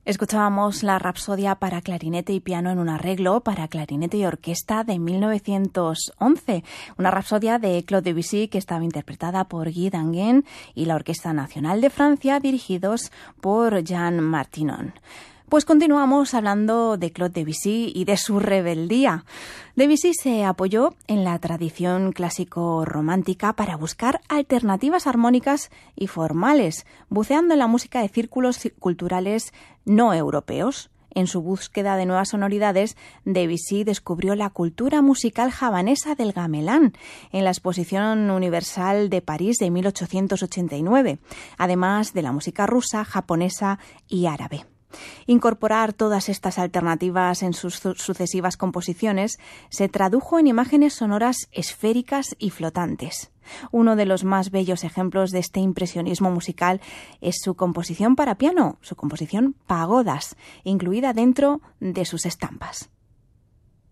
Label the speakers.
Speaker 1: Escuchábamos la Rapsodia para clarinete y piano en un arreglo para clarinete y orquesta de 1911, una Rapsodia de Claude Debussy que estaba interpretada por Guy Danguin y la Orquesta Nacional de Francia, dirigidos por Jean Martinon. Pues continuamos hablando de Claude Debussy y de su rebeldía. Debussy se apoyó en la tradición clásico-romántica para buscar alternativas armónicas y formales, buceando en la música de círculos culturales no europeos. En su búsqueda de nuevas sonoridades, Debussy descubrió la cultura musical javanesa del gamelán en la Exposición Universal de París de 1889, además de la música rusa, japonesa y árabe. Incorporar todas estas alternativas en sus sucesivas composiciones se tradujo en imágenes sonoras esféricas y flotantes. Uno de los más bellos ejemplos de este impresionismo musical es su composición para piano, su composición Pagodas, incluida dentro de sus estampas.